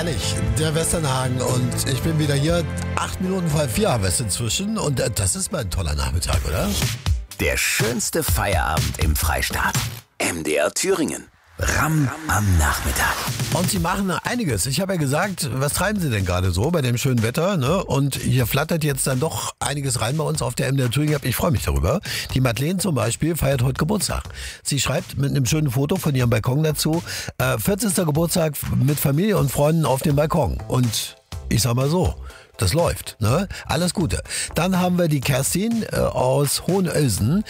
Ehrlich, der Westernhagen und ich bin wieder hier. 8 Minuten vor 4 haben wir es inzwischen und das ist mal ein toller Nachmittag, oder? Der schönste Feierabend im Freistaat. MDR Thüringen. Ramm am Nachmittag. Und sie machen einiges. Ich habe ja gesagt, was treiben sie denn gerade so bei dem schönen Wetter? Ne? Und hier flattert jetzt dann doch einiges rein bei uns auf der MDR Thüringen. Ich freue mich darüber. Die Madeleine zum Beispiel feiert heute Geburtstag. Sie schreibt mit einem schönen Foto von ihrem Balkon dazu, 40. Geburtstag mit Familie und Freunden auf dem Balkon. Und ich sag mal so, das läuft, ne? Alles Gute. Dann haben wir die Kerstin aus Hohenösen.